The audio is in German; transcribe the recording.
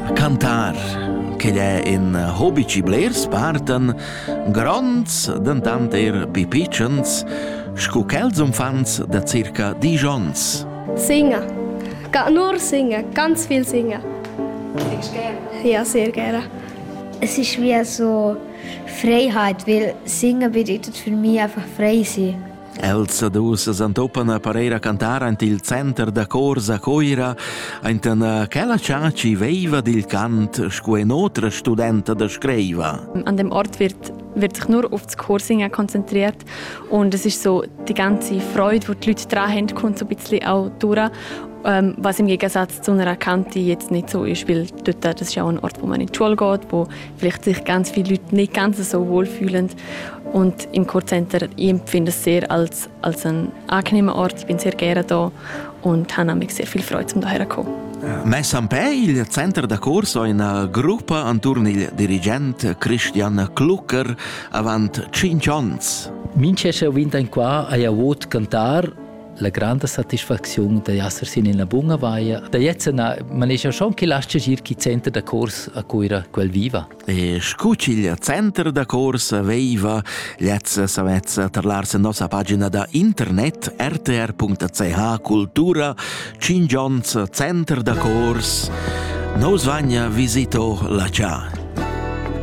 cantar, che è in hobby blers parten gronds dentant pipitschens, scuchels umfans da circa 10 ans. Singen. Nur singen, ganz viel singen. Singst du gerne? Ja, sehr gerne. Es ist wie so Freiheit, weil Singen bedeutet für mich einfach frei sein. Els dus s'antoppen per era cantare ant il center da corsa coira, ant quella ciaci veiva dil cant sco en otra studenta da scriva. An dem Ort wird sich nur auf das Chorsingen konzentriert und es ist so die ganze Freude, die die Leute daran haben, kommt so ein bisschen auch durch. Was im Gegensatz zu einer Kante jetzt nicht so ist, weil dort, das ist auch ein Ort, wo man in die Schule geht, wo vielleicht sich ganz viele Leute nicht ganz so wohl fühlen. Und im Chorcenter, ich empfinde es sehr als einen angenehmen Ort. Ich bin sehr gerne da und habe nämlich sehr viel Freude, um hierher zu kommen. Messampe il center da corso in gruppa anturn il dirigent Christian Klucker avant 5 ans. Mince che vinta in qua hai avuto cantar la grande satisfazione di essere in una buona vaia. Da jetzt man ist ja schon che lascia gir chi center da corso a cui era quel viva. E scucci il center da corso viva, jetzt savez tarlarse nostra pagina da internet rtr.ch cultura 5 ans center da corso. Nos vagna visito la cia.